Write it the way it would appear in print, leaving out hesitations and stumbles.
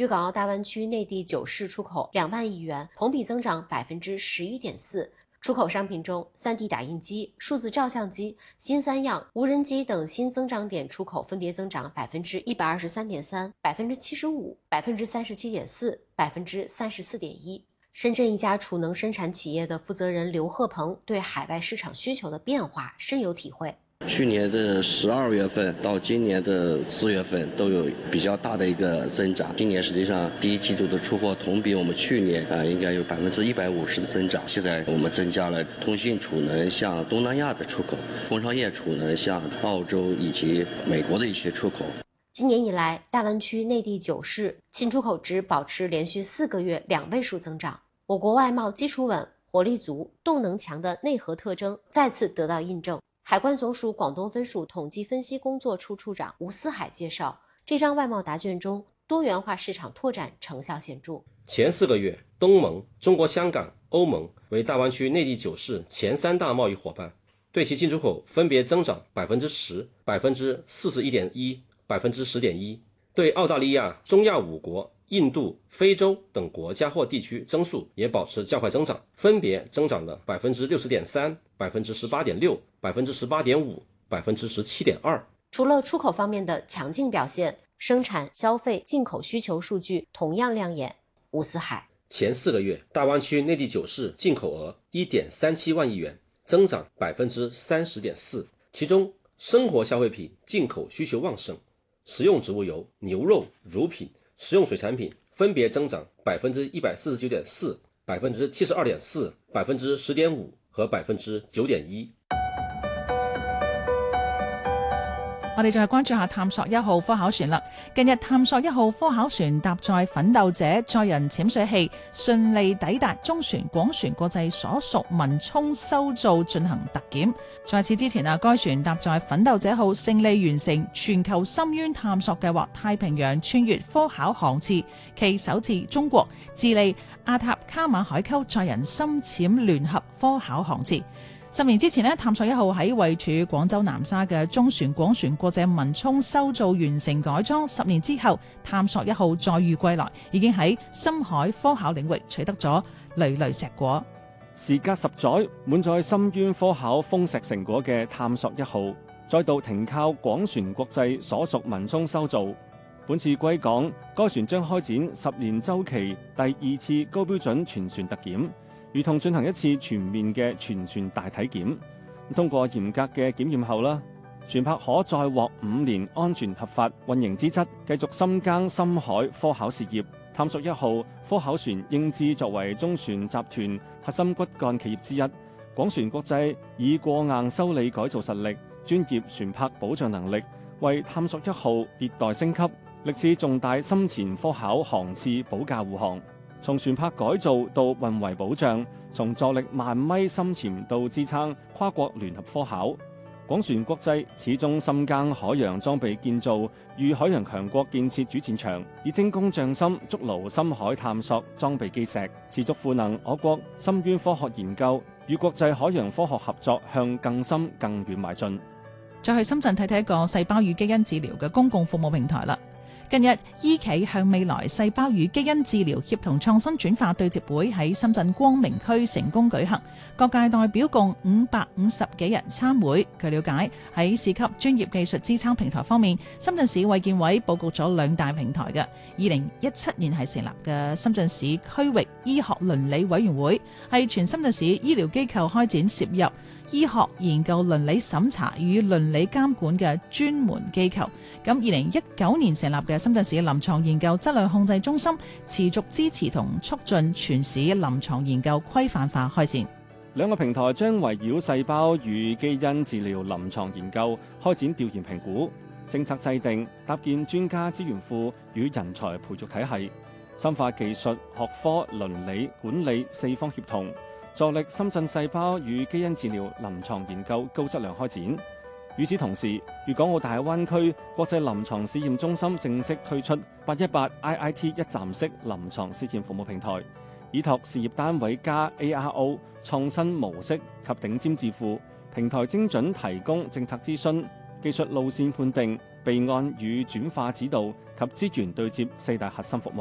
粤港澳大湾区内地9市出口2万亿元，同比增长11.4%。出口商品中，3D 打印机、数字照相机、新三样、无人机等新增长点出口分别增长123.3%、75%、37.4%、34.1%。深圳一家储能生产企业的负责人刘鹤鹏对海外市场需求的变化深有体会。 去年的12月份到今年的4月份都有比较大的一个增长。今年实际上第一季度的出货同比我们去年应该有150%的增长。现在我们增加了通信储能向东南亚的出口，工商业储能向澳洲以及美国的一些出口。 今年以来，大湾区内地9市进出口值保持连续4个月2位数增长。我国外贸基础稳、活力足、动能强的内核特征再次得到印证。海关总署广东分署统计分析工作处处长吴思海介绍，这张外贸答卷中，多元化市场拓展成效显著。 前4个月，东盟、中国香港、欧盟为大湾区内地9市前3大贸易伙伴，对其进出口分别增长10%、41.1%、10.1%。对澳大利亚、中亚5国、印度、非洲等国家或地区增速也保持较快增长，分别增长了60.3%、18.6%、18.5%、17.2%。 除了出口方面的强劲表现，生产、消费、进口需求数据同样亮眼。吴思海， 前4个月，大湾区内地9市进口额1.37万亿元，增长30.4%，其中生活消费品进口需求旺盛，食用植物油、牛肉、乳品、食用水产品分别增长149.4%、72.4%、10.5%和9.1%。 我哋再關注下探索1號科考船啦。近日探索1號科考船搭載奮鬥者載人潛水器，順利抵達中船廣船國際所屬文沖修造進行特檢。在此之前該船搭載奮鬥者號勝利完成全球深淵探索計劃太平洋穿越科考航次，其首次中國、智利、阿塔卡馬海溝載人深潛聯合科考航次。10年之前探索1號喺位處廣州南沙嘅中船廣船國際文沖修造完成改裝，10年之後，探索1號載譽歸來，已經喺深海科考領域取得咗累累碩果。 時隔10載，滿載深淵科考豐碩成果嘅探索1號，再度停靠廣船國際所屬文沖修造。本次歸港，該船將開展10年週期第2次高標準全船特檢，如同進行一次全面嘅全船大體檢。通過嚴格嘅檢驗後船舶可再獲5年安全合法運營資質，繼續深耕深海科考事業。探索1號科考船應知作為中船集團核心骨幹企業之一，廣船國際以過硬修理改造實力、專業船舶保障能力，為探索1號迭代升級，歷次重大深潛科考航次保駕護航。從船舶改造到運維保障，從助力1萬米深潛到支撐跨國聯合科考，廣船國際始終深耕海洋裝備建造與海洋強國建設主戰場，以精工匠心築牢深海探索裝備基石，持續賦能我國深淵科學研究與國際海洋科學合作向更深更遠邁進。 再去深圳睇睇一個細胞與基因治療嘅公共服務平台啦。近日，醫企向未來細胞與基因治療協同創新轉化對接會喺深圳光明區成功舉行，各界代表共550幾人參會。據了解，喺市級專業技術支撐平台方面，深圳市衛健委佈局咗2大平台嘅。2017年係成立嘅深圳市區域醫學倫理委員會，係全深圳市醫療機構開展涉入醫學研究倫理審查與倫理監管嘅專門機構。咁2019年成立嘅深圳市臨床研究質量控制中心，持續支持同促進全市臨床研究規範化開展。 2個平台將圍繞細胞與基因治療臨床研究開展調研評估、政策制定、搭建專家資源庫與人才培育體系，深化技術、學科、倫理、管理4方協同，助力深圳細胞與基因治療臨床研究高質量開展。與此同時，粵港澳大灣區國際臨床試驗中心正式推出818 IIT 一站式臨床試驗服務平台，以託事業單位加 ARO 創新模式及頂尖智庫。平台精準提供政策諮詢、技術路線判定、備案與轉化指導及資源對接4大核心服務。